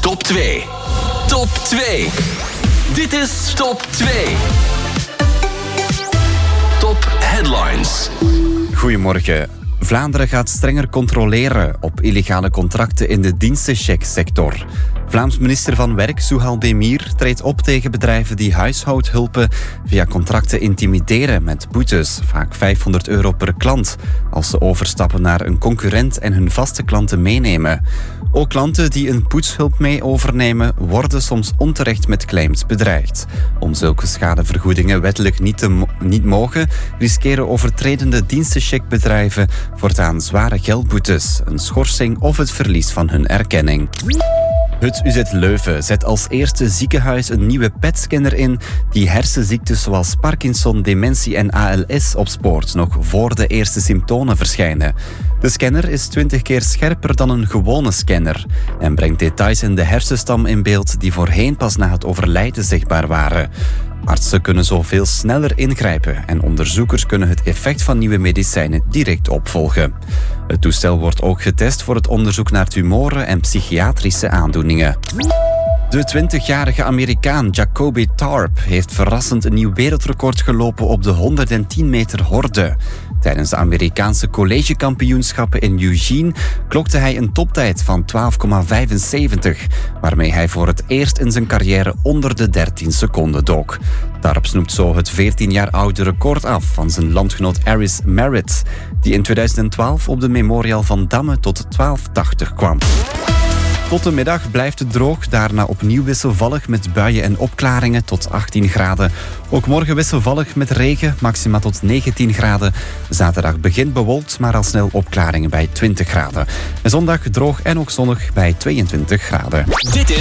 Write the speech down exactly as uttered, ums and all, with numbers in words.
Top twee. Top twee. Dit is Top twee. Top Headlines. Goedemorgen. Vlaanderen gaat strenger controleren op illegale contracten in de dienstenchecksector. Vlaams minister van Werk, Souhal Demir, treedt op tegen bedrijven die huishoudhulpen via contracten intimideren met boetes, vaak vijfhonderd euro per klant, als ze overstappen naar een concurrent en hun vaste klanten meenemen. Ook klanten die een poetshulp mee overnemen, worden soms onterecht met claims bedreigd. Om zulke schadevergoedingen wettelijk niet, te mo- niet mogen, riskeren overtredende dienstencheckbedrijven voortaan zware geldboetes, een schorsing of het verlies van hun erkenning. Het U Z Leuven zet als eerste ziekenhuis een nieuwe P E T-scanner in die hersenziektes zoals Parkinson, dementie en A L S opspoort, nog voor de eerste symptomen verschijnen. De scanner is twintig keer scherper dan een gewone scanner en brengt details in de hersenstam in beeld die voorheen pas na het overlijden zichtbaar waren. Artsen kunnen zo veel sneller ingrijpen en onderzoekers kunnen het effect van nieuwe medicijnen direct opvolgen. Het toestel wordt ook getest voor het onderzoek naar tumoren en psychiatrische aandoeningen. De twintigjarige Amerikaan Jacoby Tarp heeft verrassend een nieuw wereldrecord gelopen op de honderdtien meter horde. Tijdens de Amerikaanse collegekampioenschappen in Eugene klokte hij een toptijd van twaalf komma vijfenzeventig, waarmee hij voor het eerst in zijn carrière onder de dertien seconden dook. Tarp snoept zo het veertien jaar oude record af van zijn landgenoot Aris Merritt, die in tweeduizend twaalf op de Memorial van Damme tot twaalf tachtig kwam. Tot de middag blijft het droog, daarna opnieuw wisselvallig met buien en opklaringen tot achttien graden. Ook morgen wisselvallig met regen, maxima tot negentien graden. Zaterdag begint bewolkt, maar al snel opklaringen bij twintig graden. En zondag droog en ook zonnig bij tweeëntwintig graden. Dit is